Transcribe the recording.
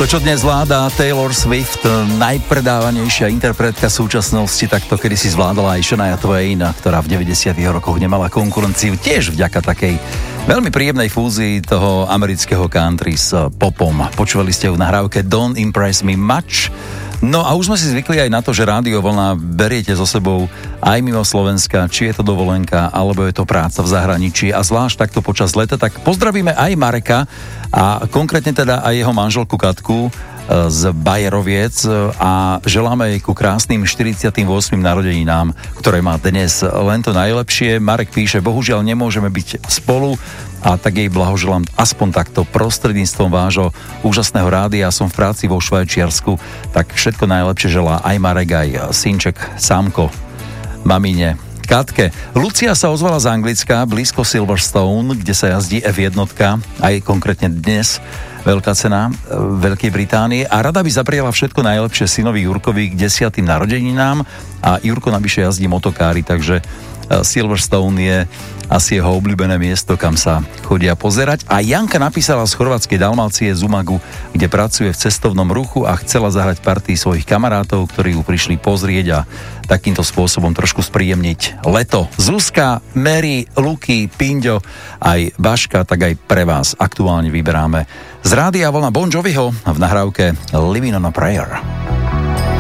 To, čo dnes vláda Taylor Swift, najpredávanejšia interpretka súčasnosti, tak to kedysi zvládala aj Shania Twain, ktorá v 90. rokoch nemala konkurenciu, tiež vďaka takej veľmi príjemnej fúzii toho amerického country s popom. Počúvali ste ju v nahrávke Don't Impress Me Much. No a už sme si zvykli aj na to, že Rádio Vlna beriete so sebou aj mimo Slovenska, či je to dovolenka, alebo je to práca v zahraničí a zvlášť takto počas leta, tak pozdravíme aj Mareka a konkrétne teda aj jeho manželku Katku z Bajeroviec a želáme jej ku krásnym 48. narodeninám, ktoré má dnes len to najlepšie. Marek píše, bohužiaľ nemôžeme byť spolu, a tak jej blahoželám aspoň takto prostredníctvom vášho úžasného rádia. Som v práci vo Švajčiarsku, tak všetko najlepšie želá aj Marek, aj synček Sámko, mamine, Katke. Lucia sa ozvala z Anglicka, blízko Silverstone, kde sa jazdí F1, aj konkrétne dnes veľká cena Veľkej Británie a rada by zapriala všetko najlepšie synovi Jurkovi k 10. narodeninám a Jurko navyše jazdí motokári, takže Silverstone je asi jeho obľúbené miesto, kam sa chodia pozerať. A Janka napísala z chorvátskej Dalmácie z Umagu, kde pracuje v cestovnom ruchu a chcela zahrať partii svojich kamarátov, ktorí ju prišli pozrieť a takýmto spôsobom trošku spríjemniť leto. Zuzka, Mary, Luky, Pinďo, aj Baška, tak aj pre vás aktuálne vyberáme z Rádia Vlna Bon Joviho v nahrávke Living on a Prayer.